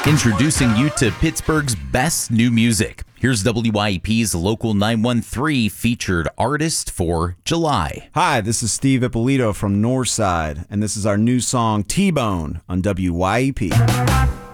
Introducing you to Pittsburgh's best new music. Here's WYEP's Local 913 featured artist for July. Hi, this is Steve Ippolito from Northside, and this is our new song T-Bone on WYEP.